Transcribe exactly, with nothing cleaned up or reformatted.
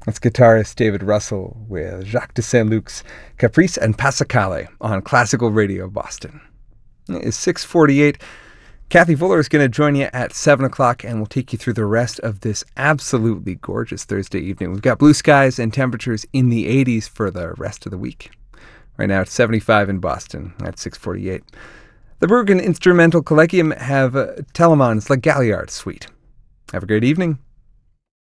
That's guitarist David Russell with Jacques de Saint-Luc's Caprice and Passacale on Classical Radio Boston. It's six forty-eight. Kathy Fuller is going to join you at seven o'clock, and we'll take you through the rest of this absolutely gorgeous Thursday evening. We've got blue skies and temperatures in the eighties for the rest of the week. Right now it's seventy-five in Boston at six forty-eight. The Bergen Instrumental Collegium have uh, Telemann's La Galliard Suite. Have a great evening.